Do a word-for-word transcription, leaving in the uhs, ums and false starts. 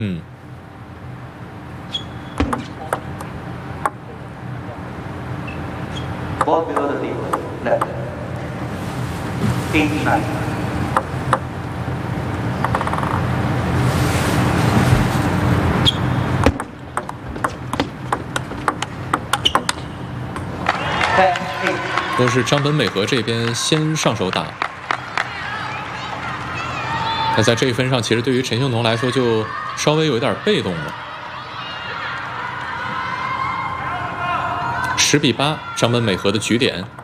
嗯。 Ball below the table, left. Eight nine. Ten eight. 都是张本美和这边先上手打。那在这一分上，其实对于陈兴农来说就稍微有一点被动了。十比八，张本美和的局点。